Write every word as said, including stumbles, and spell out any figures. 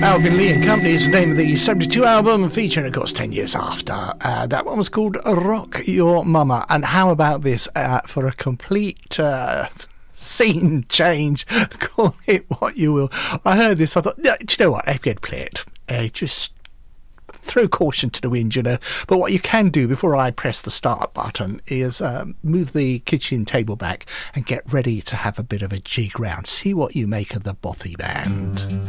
Alvin Lee and Company is the name of the seventy-two album, featuring, of course, ten years after. Uh, that one was called Rock Your Mama. And how about this uh, for a complete uh, scene change? Call it what you will. I heard this, I thought, no, do you know what? I'm going to play it. Uh, just throw caution to the wind, you know. But what you can do before I press the start button is um, move the kitchen table back and get ready to have a bit of a jig round. See what you make of the Bothy Band.